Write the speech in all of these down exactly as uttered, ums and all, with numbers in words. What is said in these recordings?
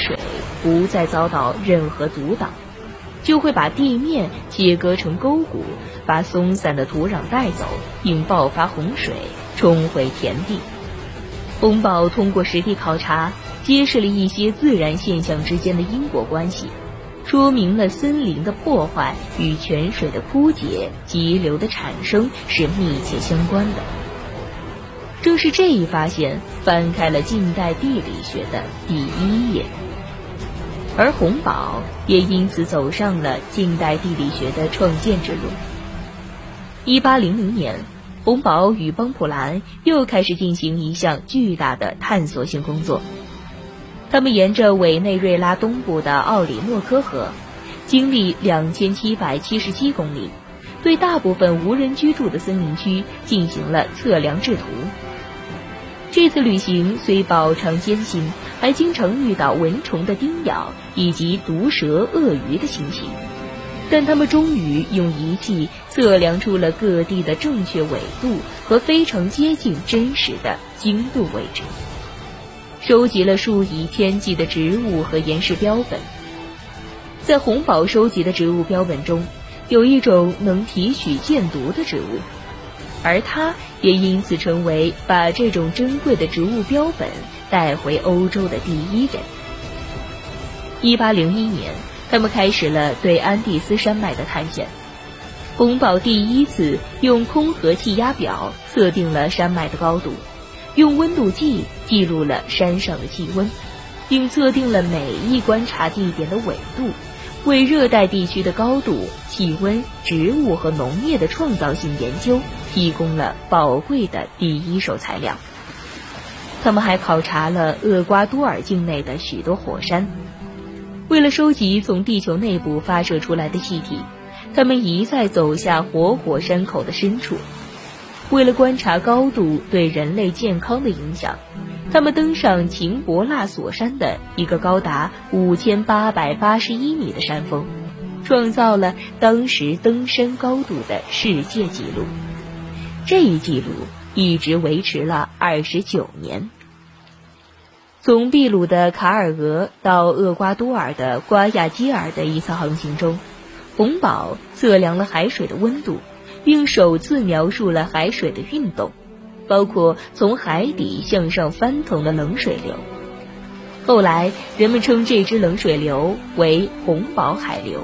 水不再遭到任何阻挡，就会把地面切割成沟谷，把松散的土壤带走，并爆发洪水，冲毁田地。洪堡通过实地考察，揭示了一些自然现象之间的因果关系，说明了森林的破坏与泉水的枯竭、急流的产生是密切相关的。正是这一发现翻开了近代地理学的第一页，而洪堡也因此走上了近代地理学的创建之路。一八零零年，洪堡与邦普兰又开始进行一项巨大的探索性工作。他们沿着委内瑞拉东部的奥里诺科河，经历两千七百七十七公里，对大部分无人居住的森林区进行了测量制图。这次旅行虽饱尝艰辛，还经常遇到蚊虫的叮咬以及毒蛇、鳄鱼的侵袭，但他们终于用仪器测量出了各地的正确纬度和非常接近真实的经度位置，收集了数以千计的植物和岩石标本。在洪堡收集的植物标本中，有一种能提取箭毒的植物，而他也因此成为把这种珍贵的植物标本带回欧洲的第一人。一八零一年，他们开始了对安第斯山脉的探险。洪堡第一次用空核气压表测定了山脉的高度，用温度计记录了山上的气温，并测定了每一观察地点的纬度，为热带地区的高度、气温、植物和农业的创造性研究提供了宝贵的第一手材料。他们还考察了厄瓜多尔境内的许多火山。为了收集从地球内部发射出来的气体，他们一再走下活火山口的深处。为了观察高度对人类健康的影响，他们登上秦博纳索山的一个高达五千八百八十一米的山峰，创造了当时登山高度的世界纪录。这一纪录一直维持了二十九年。从秘鲁的卡尔俄到厄瓜多尔的瓜亚基尔的一次航行中，洪堡测量了海水的温度，并首次描述了海水的运动，包括从海底向上翻腾的冷水流。后来人们称这支冷水流为洪堡海流。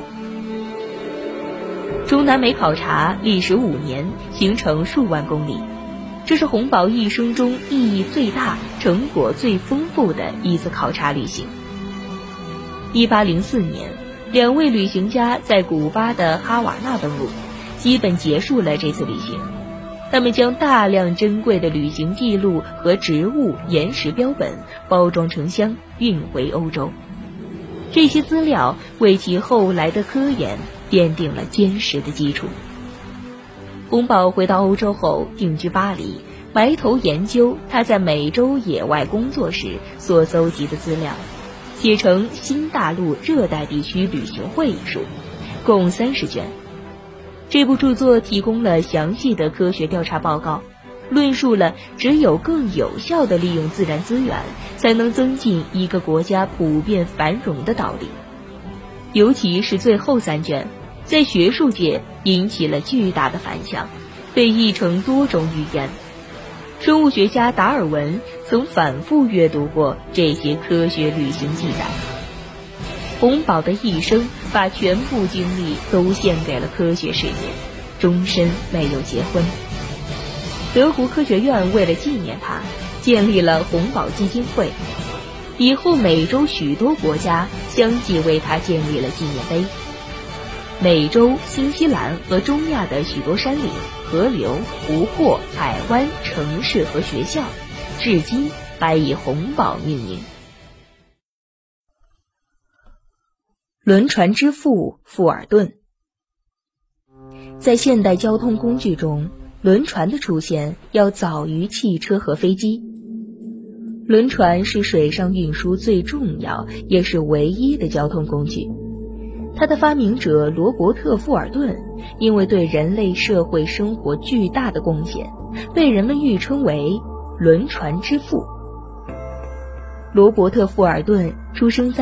中南美考察历时五年，行程数万公里，这是洪堡一生中意义最大、成果最丰富的一次考察旅行。一八零四年，两位旅行家在古巴的哈瓦那登陆，基本结束了这次旅行。他们将大量珍贵的旅行记录和植物、岩石标本包装成箱运回欧洲。这些资料为其后来的科研奠定了坚实的基础。洪堡回到欧洲后定居巴黎，埋头研究他在美洲野外工作时所搜集的资料，写成《新大陆热带地区旅行会》一书，共三十卷。这部著作提供了详细的科学调查报告，论述了只有更有效地利用自然资源，才能增进一个国家普遍繁荣的道理。尤其是最后三卷，在学术界引起了巨大的反响，被译成多种语言。生物学家达尔文曾反复阅读过这些科学旅行记载。洪堡的一生把全部精力都献给了科学事业，终身没有结婚。德国科学院为了纪念他，建立了洪堡基金会。以后美洲许多国家相继为他建立了纪念碑。美洲、新西兰和中亚的许多山岭、河流、湖泊、海湾、城市和学校，至今还以洪堡命名。轮船之父富尔顿。在现代交通工具中，轮船的出现要早于汽车和飞机。轮船是水上运输最重要也是唯一的交通工具。它的发明者罗伯特·富尔顿因为对人类社会生活巨大的贡献，被人们誉称为轮船之父。罗伯特·富尔顿出生在